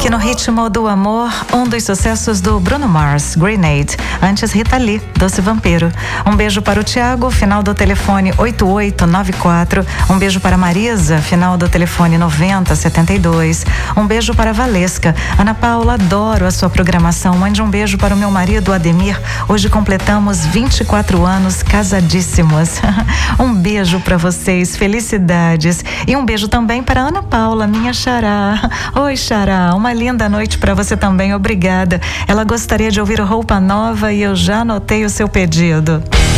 aqui no Ritmo do Amor, um dos sucessos do Bruno Mars, Grenade. Antes, Rita Lee, Doce Vampiro. Um beijo para o Thiago, final do telefone 8894. Um beijo para a Marisa, final do telefone 9072. Um beijo para a Valesca. Ana Paula, adoro a sua programação. Mande um beijo para o meu marido, Ademir. Hoje completamos 24 anos casadíssimos. Um beijo para vocês, felicidades. E um beijo também para Ana Paula, minha xará. Oi, xará, uma linda noite para você também, obrigada. Ela gostaria de ouvir Roupa Nova e eu já anotei o seu pedido.